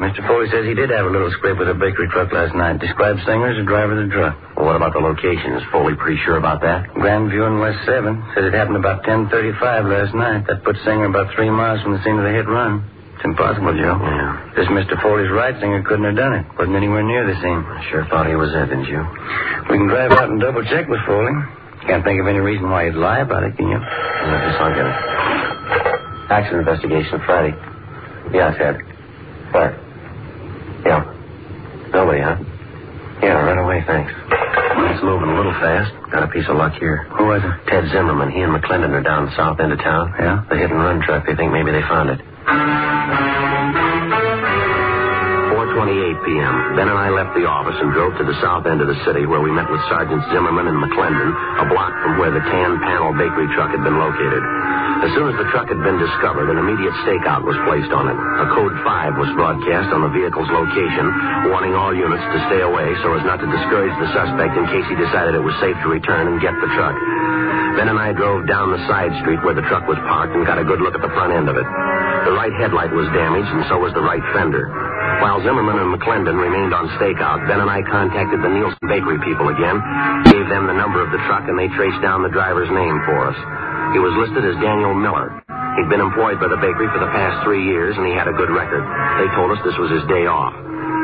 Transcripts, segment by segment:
Mr. Foley says he did have a little scrape with a bakery truck last night. Described Singer as the driver of the truck. Well, what about the location? Is Foley pretty sure about that? Grandview and West 7. Said it happened about 10:35 last night. That puts Singer about 3 miles from the scene of the hit run. It's impossible, Joe. Yeah. This Mr. Foley's right. Singer couldn't have done it. Wasn't anywhere near the scene. I sure thought he was there, didn't you? We can drive out and double check with Foley. Can't think of any reason why he'd lie about it, can you? Yes, I'll get it. Accident investigation Friday. Yeah, Ted. Where? Yeah. Nobody, huh? Yeah, right away, thanks. It's moving a little fast. Got a piece of luck here. Who was it? Ted Zimmerman. He and McClendon are down the south end of town. Yeah? The hit and run truck. They think maybe they found it. 4:28 p.m. Ben and I left the office and drove to the south end of the city where we met with Sergeants Zimmerman and McClendon, a block from where the tan panel bakery truck had been located. As soon as the truck had been discovered, an immediate stakeout was placed on it. A code 5 was broadcast on the vehicle's location, warning all units to stay away so as not to discourage the suspect in case he decided it was safe to return and get the truck. Ben and I drove down the side street where the truck was parked and got a good look at the front end of it. The right headlight was damaged, and so was the right fender. While Zimmerman and McClendon remained on stakeout, Ben and I contacted the Nielsen Bakery people again, gave them the number of the truck, and they traced down the driver's name for us. He was listed as Daniel Miller. He'd been employed by the bakery for the past 3 years, and he had a good record. They told us this was his day off.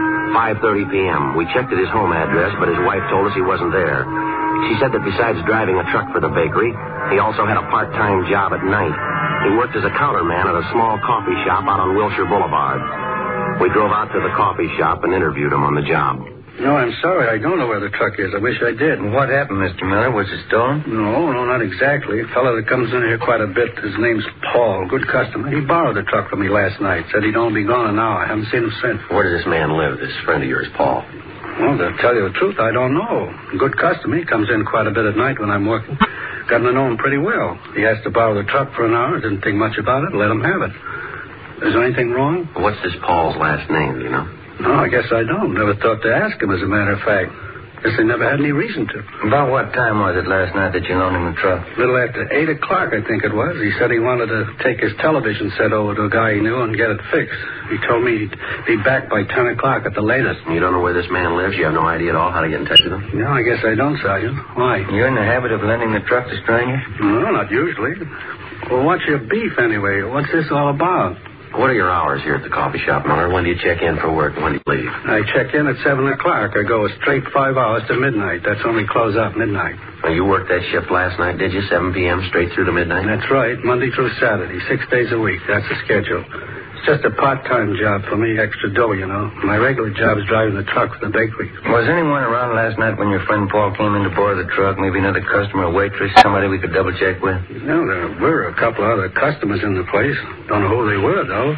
5:30 p.m. We checked at his home address, but his wife told us he wasn't there. She said that besides driving a truck for the bakery, he also had a part-time job at night. He worked as a counterman at a small coffee shop out on Wilshire Boulevard. We drove out to the coffee shop and interviewed him on the job. No, I'm sorry. I don't know where the truck is. I wish I did. What happened, Mr. Miller? Was it stolen? No, not exactly. A fellow that comes in here quite a bit, his name's Paul. Good customer. He borrowed the truck from me last night. Said he'd only be gone an hour. I haven't seen him since. Where does this man live, this friend of yours, Paul? Well, to tell you the truth, I don't know. Good customer. He comes in quite a bit at night when I'm working. Gotten to know him pretty well. He has to borrow the truck for an hour. Didn't think much about it. Let him have it. Is there anything wrong? What's this Paul's last name, do you know? No, I guess I don't. Never thought to ask him, as a matter of fact. Guess they never had any reason to. About what time was it last night that you loaned him the truck? A little after 8 o'clock, I think it was. He said he wanted to take his television set over to a guy he knew and get it fixed. He told me he'd be back by 10 o'clock at the latest. You don't know where this man lives? You have no idea at all how to get in touch with him? No, I guess I don't, Sergeant. Why? You're in the habit of lending the truck to strangers? No, not usually. Well, what's your beef, anyway? What's this all about? What are your hours here at the coffee shop, Miller? When do you check in for work and when do you leave? I check in at 7 o'clock. I go a straight 5 hours to midnight. That's when we close out midnight. Well, you worked that shift last night, did you? 7 p.m. straight through to midnight? That's right. Monday through Saturday. 6 days a week. That's the schedule. It's just a part-time job for me. Extra dough, you know. My regular job is driving the truck for the bakery. Was anyone around last night when your friend Paul came in to borrow the truck? Maybe another customer, a waitress, somebody we could double-check with? No, there were a couple of other customers in the place. Don't know who they were, though.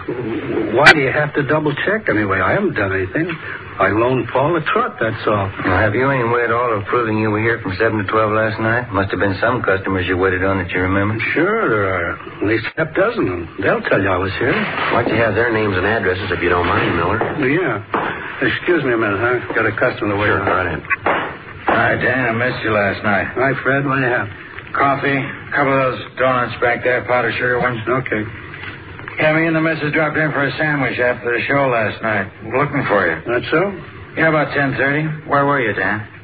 Why do you have to double-check anyway? I haven't done anything. I loaned Paul a truck, that's all. Well, have you any way at all of proving you were here from 7 to 12 last night? Must have been some customers you waited on that you remember. Sure, there are. At least half dozen of them. They'll tell you I was here. I'd like to have their names and addresses if you don't mind, Miller. Yeah. Excuse me a minute, huh? Got a customer to wait on. Sure, go right in. Hi, Dan. I missed you last night. Hi, Fred. What do you have? Coffee, a couple of those donuts back there, powdered sugar ones. Okay. Yeah, me and the missus dropped in for a sandwich after the show last night. Looking for you. That's so? Yeah, about 10:30. Where were you, Dan?